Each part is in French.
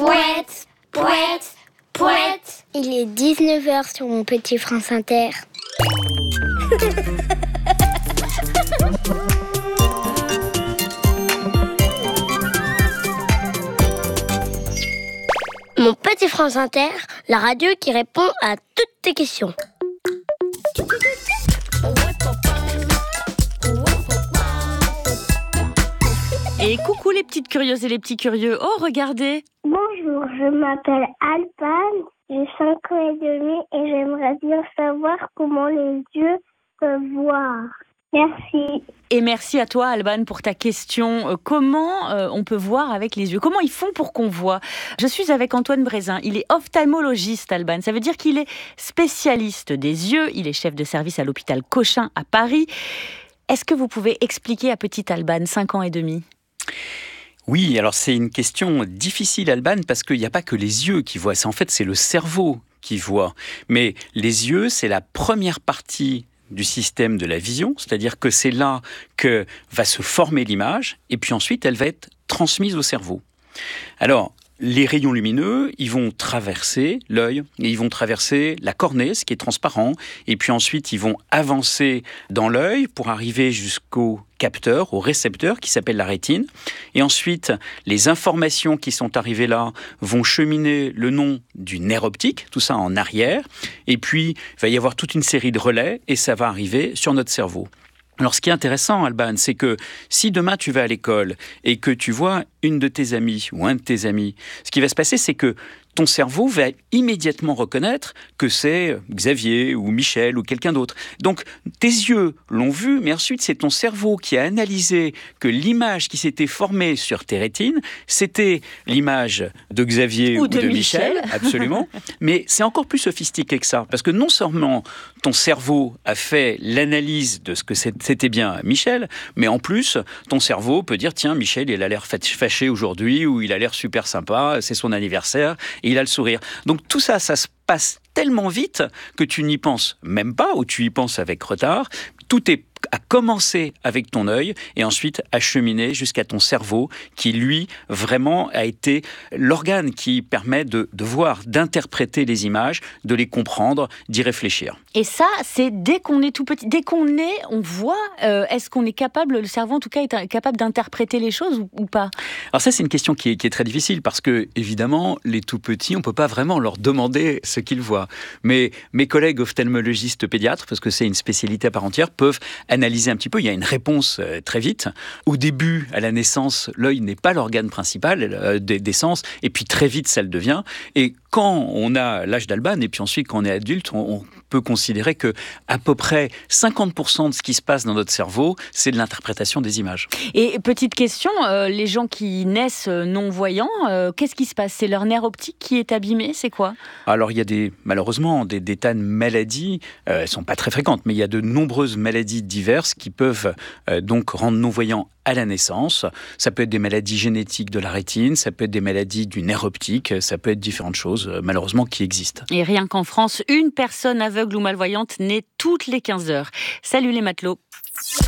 Pouette, pouette, pouette. Il est 19h sur mon petit France Inter. Mon petit France Inter, la radio qui répond à toutes tes questions. Et coucou les petites curieuses et les petits curieux. Oh, regardez. Bonjour, je m'appelle Alban, j'ai 5 ans et demi et j'aimerais bien savoir comment les yeux peuvent voir. Merci. Et merci à toi, Alban, pour ta question. Comment on peut voir avec les yeux ? Comment ils font pour qu'on voit ? Je suis avec Antoine Brézin. Il est ophtalmologiste, Alban. Ça veut dire qu'il est spécialiste des yeux. Il est chef de service à l'hôpital Cochin à Paris. Est-ce que vous pouvez expliquer à petit Alban, 5 ans et demi ? Oui, alors c'est une question difficile, Alban, parce qu'il n'y a pas que les yeux qui voient. C'est le cerveau qui voit. Mais les yeux, c'est la première partie du système de la vision, c'est-à-dire que c'est là que va se former l'image, et puis ensuite elle va être transmise au cerveau. Alors, les rayons lumineux, ils vont traverser l'œil, et ils vont traverser la cornée, ce qui est transparent, et puis ensuite ils vont avancer dans l'œil pour arriver jusqu'au capteur, au récepteur qui s'appelle la rétine. Et ensuite, les informations qui sont arrivées là vont cheminer le long du nerf optique, tout ça en arrière. Et puis, il va y avoir toute une série de relais et ça va arriver sur notre cerveau. Alors, ce qui est intéressant, Alban, c'est que si demain tu vas à l'école et que tu vois une de tes amies ou un de tes amis, ce qui va se passer, c'est que ton cerveau va immédiatement reconnaître que c'est Xavier ou Michel ou quelqu'un d'autre. Donc, tes yeux l'ont vu, mais ensuite, c'est ton cerveau qui a analysé que l'image qui s'était formée sur tes rétines, c'était l'image de Xavier ou de Michel, absolument. Mais c'est encore plus sophistiqué que ça, parce que non seulement ton cerveau a fait l'analyse de ce que c'était bien Michel, mais en plus, ton cerveau peut dire, tiens, Michel, il a l'air fâché aujourd'hui, ou il a l'air super sympa, c'est son anniversaire, et il a le sourire. Donc tout ça, ça se passe tellement vite que tu n'y penses même pas, ou tu y penses avec retard. Tout a commencé avec ton œil et ensuite a cheminé jusqu'à ton cerveau qui, lui, vraiment a été l'organe qui permet de voir, d'interpréter les images, de les comprendre, d'y réfléchir. Et ça, c'est dès qu'on est tout petit, dès qu'on est, on voit, est-ce qu'on est capable, le cerveau en tout cas, est capable d'interpréter les choses ou pas ? Alors ça, c'est une question qui est très difficile parce que, évidemment, les tout petits, on ne peut pas vraiment leur demander ce qu'ils voient. Mais mes collègues ophtalmologistes pédiatres, parce que c'est une spécialité à part entière, peuvent analyser un petit peu. Il y a une réponse très vite. Au début, à la naissance, l'œil n'est pas l'organe principal des sens, et puis très vite, ça le devient. Et quand on a l'âge d'Alban, et puis ensuite, quand on est adulte, on peut considérer que à peu près 50% de ce qui se passe dans notre cerveau, c'est de l'interprétation des images. Et petite question, les gens qui naissent non-voyants, qu'est-ce qui se passe ? C'est leur nerf optique qui est abîmé, c'est quoi ? Alors, il y a malheureusement des tas de maladies, elles ne sont pas très fréquentes, mais il y a de nombreuses maladies diverses qui peuvent donc rendre non-voyants à la naissance. Ça peut être des maladies génétiques de la rétine, ça peut être des maladies du nerf optique, ça peut être différentes choses, malheureusement, qui existent. Et rien qu'en France, une personne aveugle ou malvoyante naît toutes les 15 heures. Salut les matelots.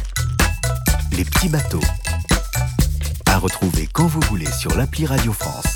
Les petits bateaux. À retrouver quand vous voulez sur l'appli Radio France.